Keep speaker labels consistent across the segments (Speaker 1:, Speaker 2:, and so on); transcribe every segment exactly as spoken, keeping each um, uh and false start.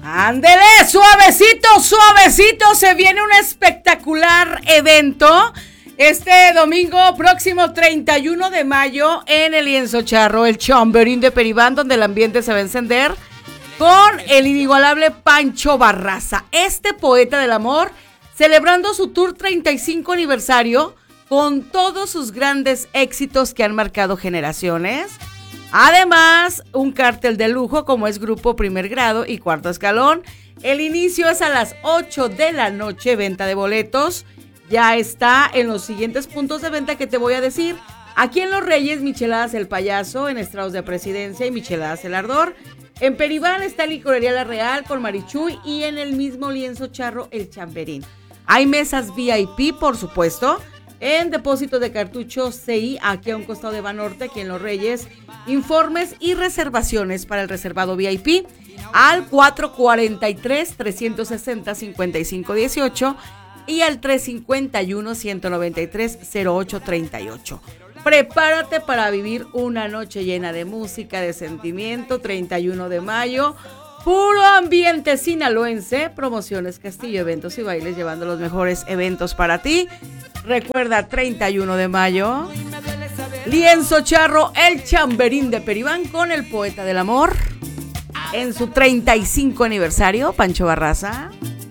Speaker 1: Ándele, suavecito, suavecito, se viene un espectacular evento este domingo próximo treinta y uno de mayo en el Lienzo Charro, el Chamberín de Peribán, donde el ambiente se va a encender con el inigualable Pancho Barraza, este poeta del amor, celebrando su tour treinta y cinco aniversario con todos sus grandes éxitos que han marcado generaciones. Además, un cártel de lujo como es Grupo Primer Grado y Cuarto Escalón. El inicio es a las ocho de la noche, venta de boletos. Ya está en los siguientes puntos de venta que te voy a decir. Aquí en Los Reyes, Micheladas El Payaso, en Estrados de Presidencia y Micheladas El Ardor. En Peribán está Licorería La Real con Marichuy y en el mismo Lienzo Charro, el Chamberín. Hay mesas V I P, por supuesto, en Depósito de Cartuchos C I, aquí a un costado de Banorte, aquí en Los Reyes. Informes y reservaciones para el reservado V I P al cuatro cuatro tres, tres seis cero, cinco cinco uno ocho y al tres cinco uno, uno nueve tres, cero ocho tres ocho. Prepárate para vivir una noche llena de música, de sentimiento. Treinta y uno de mayo, puro ambiente sinaloense, Promociones Castillo, eventos y bailes, llevando los mejores eventos para ti. Recuerda, treinta y uno de mayo, Lienzo Charro, el Chamberín de Peribán con el poeta del amor en su treinta y cinco aniversario, Pancho Barraza.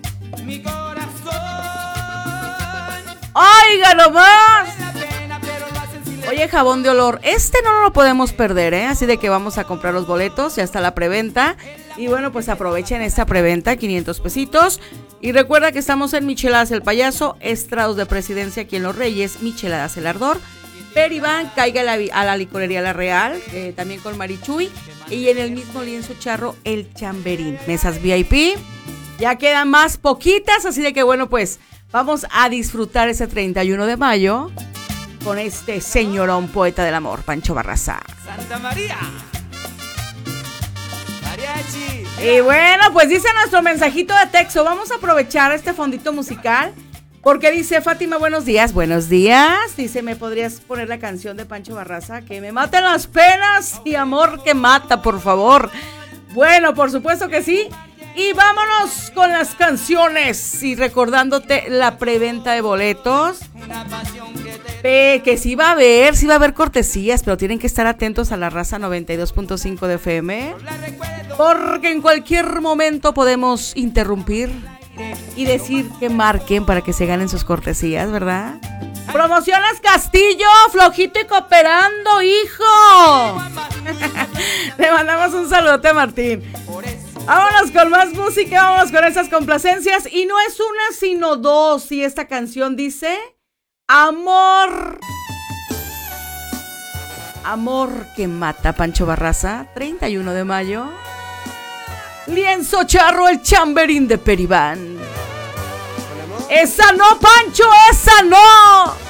Speaker 1: ¡Oiga nomás! Oye, jabón de olor, este no lo podemos perder, ¿eh? Así de que vamos a comprar los boletos, ya está la preventa. Y bueno, pues aprovechen esta preventa, quinientos pesitos. Y recuerda que estamos en Micheladas El Payaso, Estrados de Presidencia aquí en Los Reyes, Micheladas El Ardor. Peribán, caiga a la, a la Licorería La Real, eh, también con Marichuy. Y en el mismo Lienzo Charro, el Chamberín. Mesas V I P, ya quedan más poquitas, así de que bueno, pues vamos a disfrutar ese treinta y uno de mayo con este señorón poeta del amor, Pancho Barraza.
Speaker 2: Santa María. Mariachi.
Speaker 1: Y bueno, pues dice nuestro mensajito de texto, vamos a aprovechar este fondito musical, porque dice Fátima, buenos días, buenos días. Dice, ¿me podrías poner la canción de Pancho Barraza? Que me maten las penas y amor que mata, por favor. Bueno, por supuesto que sí. Y vámonos con las canciones y recordándote la preventa de boletos. Pe, que sí va a haber, sí va a haber cortesías, pero tienen que estar atentos a la Raza noventa y dos punto cinco de F M, porque en cualquier momento podemos interrumpir y decir que marquen para que se ganen sus cortesías, ¿verdad? Promociones Castillo, flojito y cooperando, hijo. Le mandamos un saludote a Martín. Vámonos con más música, vámonos con esas complacencias. Y no es una, sino dos. Y esta canción dice: Amor. Amor que mata, Pancho Barraza, treinta y uno de mayo. Lienzo Charro, el Chamberín de Peribán. Esa no, Pancho, esa no.